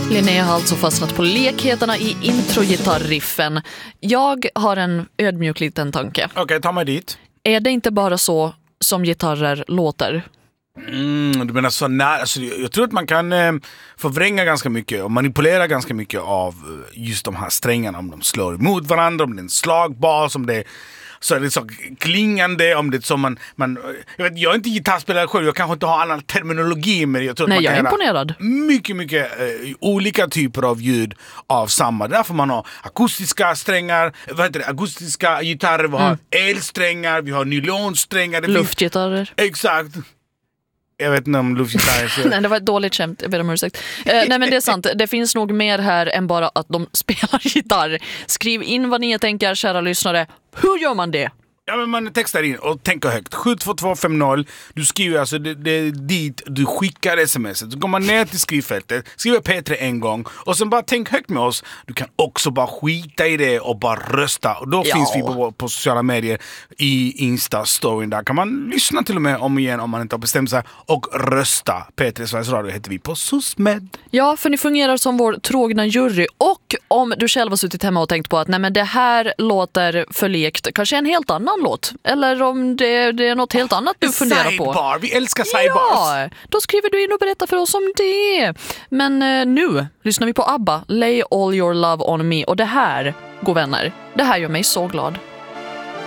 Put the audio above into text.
Linnea har alltså fastnat på lekheterna i introgitarriffen. Jag har en ödmjuk liten tanke. Okej, ta mig dit. Är det inte bara så som gitarrer låter? Du menar så nära, alltså, jag tror att man kan förvränga ganska mycket och manipulera ganska mycket av just de här strängarna, om de slår emot varandra, om det är en slagbas, om det så är det så klingande, om det som jag är inte gitarrspelare själv, jag kanske inte har annan terminologi, men jag tror att Nej, man jag är kan imponerad. mycket olika typer av ljud av samma. Därför man har akustiska strängar, akustiska gitarrer, vi har elsträngar, vi har nylonsträngar, Luftgitarrer. Exakt. Jag vet inte om luftgitarrer. Nej, det var ett dåligt skämt. Jag ber om ursäkt. Nej, men det är sant. Det finns nog mer här än bara att de spelar gitarr. Skriv in vad ni tänker, kära lyssnare. Hur gör man det? Ja, men man textar in och tänker högt. 72250. Du skriver alltså det är dit du skickar smset. Så går man ner till skrivfältet, skriver P3 en gång och sen bara tänk högt med oss. Du kan också bara skita i det och bara rösta. Och då finns vi på sociala medier i Insta-storyn. Där kan man lyssna till och med om igen om man inte har bestämt sig och rösta. P3 Sveriges Radio heter vi på SOSMED. Ja, för ni fungerar som vår trågna jury. Och om du själv har suttit hemma och tänkt på att nej, men det här låter för lekt, kanske en helt annan låt. Eller om det är något helt annat du funderar på. Sidebar, vi älskar sidebars. Ja, då skriver du in och berättar för oss om det. Men nu lyssnar vi på ABBA, Lay All Your Love On Me. Och det här, god vänner, det här gör mig så glad.